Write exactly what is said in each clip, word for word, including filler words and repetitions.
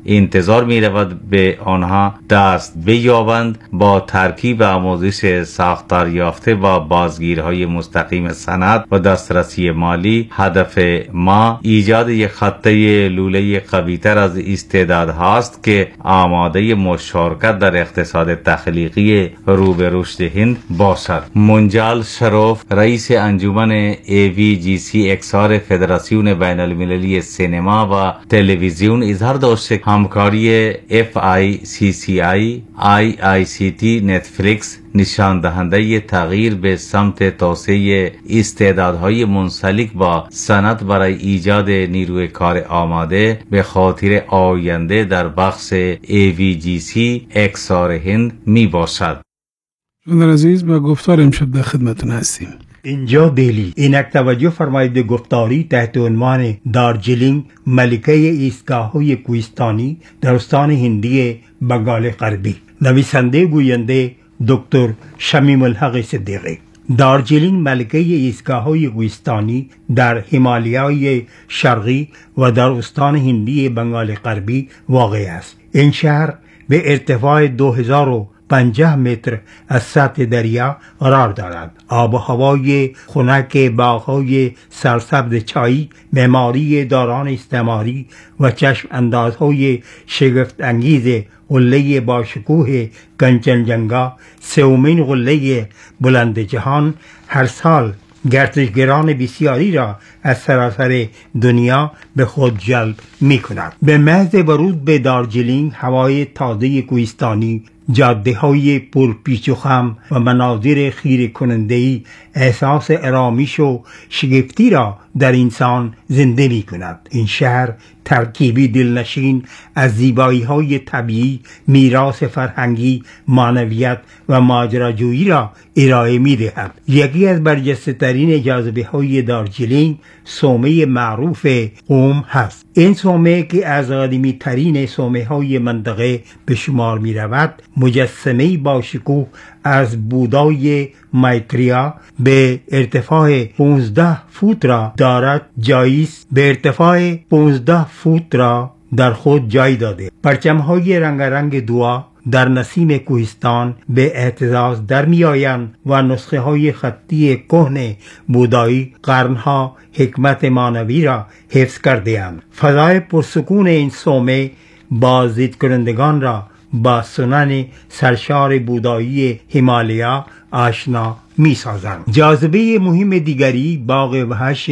انتظار می رود به آنها دست بیابند. با ترکیب آموزش ساختار یافته با بازگیرهای مستقیم سند و دسترسی مالی، هدف ما ایجاد یک خطه لوله قوی‌تر از استعداد هاست که آماده مشارکت در اقتصاد تخلیقی رو به رشد هند باشد. منجل شروف، رئیس انجمن ای وی جی سی اکسار فدراسیون بین المللی سینما و تلویزیون، اظهار داشت همکاری اف آی سی سی آی، آی آی سی تی، نتفلیکس نشان دهنده تغییر به سمت توسعه استعدادهای منسلک با سند برای ایجاد نیروی کار آماده به خاطر آینده در بخش ای وی جی سی اکسار هند می باشد. شنوندگان عزیز، با گفتار امشب در خدمتتون هستیم. اینجا دلی. اینک توجه فرمایید گفتاری تحت عنوان دارجیلینگ، ملکه ایستگاه‌های کوهستانی در استان هندی بنگال غربی. نویسنده گوینده دکتر شمیم الحق صدیقی. دارجیلینگ ملکه ایستگاه‌های کوهستانی در هیمالیای شرقی و در استان هندی بنگال غربی واقع است. این شهر به ارتفاع دو هزار و پنجاه متر از سطح دریا قرار دارد. آب و هوای خنک، باغ‌های سرسبز چایی، معماری دوران استعماری و چشم اندازهای شگفت انگیز قله با شکوه کنچنجنگا، سومین قله بلند جهان، هر سال گردشگران بسیاری را از سراسر دنیا به خود جلب می کند. به محض ورود به دارجیلینگ، هوای تازه کوهستانی، جاده های پرپیچ و خم و مناظر خیره کننده‌ای احساس آرامش و شگفتی را در انسان زنده می کند. این شهر ترکیبی دلنشین از زیبایی های طبیعی، میراث فرهنگی، معنویت و ماجراجویی را ارائه می دهد. یکی از برجسته ترین جاذبه های دارجیلینگ صومعه معروف قوم هست. این صومعه که از قدیمی ترین صومعه های منطقه به شمار می رود، مجسمه با شکوه از بودای مایتریا به ارتفاع پانزده فوت را دارد. جاییس به ارتفاع پانزده فوت را در خود جای داده. پرچم‌های رنگارنگ دعا در نسیم کوهستان به اهتزاز در می آیند و نسخه های خطی کهن بودایی قرنها حکمت معنوی را حفظ کرده اند. فضای پرسکون این صومعه بازدید کنندگان را با سنن سرشار بودایی هیمالیا آشنا می سازند. جاذبه مهم دیگری باغ وحش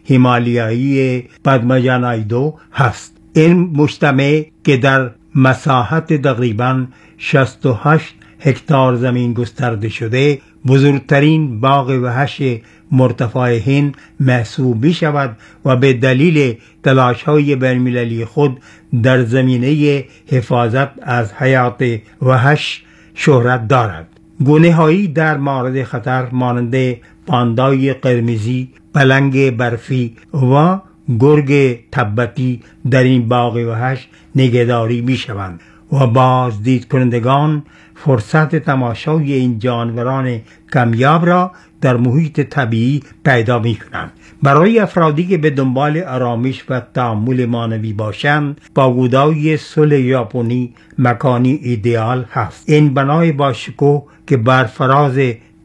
هیمالیایی پدماجانایدو هست. این مجتمع که در مساحت تقریباً شصت و هشت هکتار زمین گسترده شده، بزرگترین باغ وحش مرتفع هند محسوب می شود و به دلیل تلاش‌های بین‌المللی خود در زمینه حفاظت از حیات وحش شهرت دارد. گونه‌هایی در مورد خطر مانند پاندای قرمزی، پلنگ برفی و گرگ تبتی در این باغ وحش نگهداری می شوند و بازدید کنندگان فرصت تماشای این جانوران کمیاب را در محیط طبیعی پیدا می کنند. برای افرادی که به دنبال آرامش و تأمل معنوی باشند، پاگودای صلح ژاپنی مکانی ایدئال هست. این بنای با شکوه که بر فراز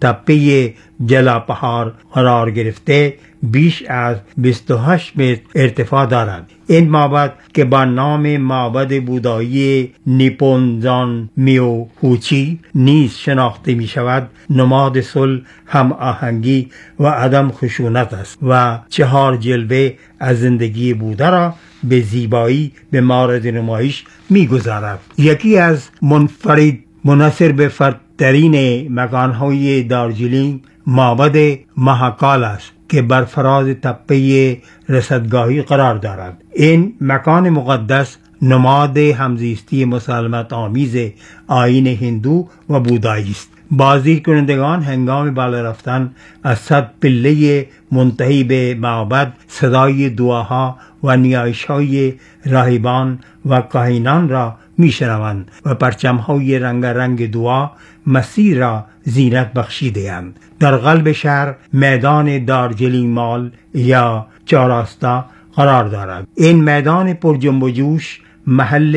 تپه جلاپهار قرار گرفته بیش از بیست و هشت متر ارتفاع دارد. این معبد که با نام معبد بودایی نیپونزان میو هوچی نیز شناخته می شود، نماد صلح، هم آهنگی و عدم خشونت است و چهار جلوه از زندگی بوده را به زیبایی به مورد نمایش می گذارد. یکی از منفرد منحصر به فرد ترین مکانهای دارجیلینگ معبد مهاکال است که بر فراز تپه رصدگاهی قرار دارد. این مکان مقدس نماد همزیستی مسالمت آمیز آیین هندو و بودایی است. بازدید کنندگان هنگام بالا رفتن از صد پله منتهی به معبد صدای دعاها و نیایش‌های راهبان و کاهنان را میشنوند و پرچم‌های رنگارنگ دعا مسیر را زینت بخشیده‌اند. در قلب شهر میدان دارجیلینگ مال یا چهارراستا قرار دارد. این میدان پر جنب و جوش محل